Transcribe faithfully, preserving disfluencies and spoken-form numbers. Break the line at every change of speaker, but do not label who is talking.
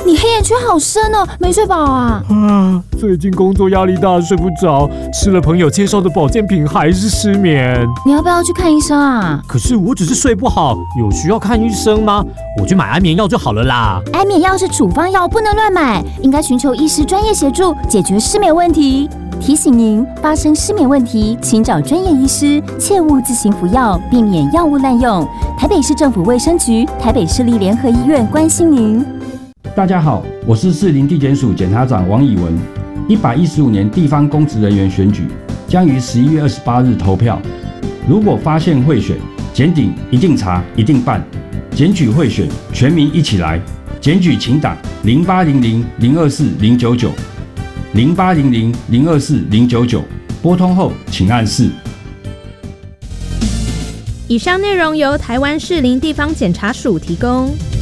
你黑眼圈好深哦，没睡饱啊？
啊，最近工作压力大，睡不着，吃了朋友介绍的保健品还是失眠。
你要不要去看医生啊？
可是我只是睡不好，有需要看医生吗？我去买安眠药就好了啦。
安眠药是处方药，不能乱买，应该寻求医师专业协助解决失眠问题。提醒您，发生失眠问题，请找专业医师，切勿自行服药，避免药物滥用。台北市政府卫生局、台北市立联合医院关心您。
大家好，我是士林地检署检察长王以文。一百一十五年地方公职人员选举将于十一月二十八日投票。如果发现贿选，检警一定查，一定办。检举贿选，全民一起来。检举请打零八零零零二四零九九。零八零零零二四零九九，拨通后请按四。
以上内容由台湾士林地方检察署提供。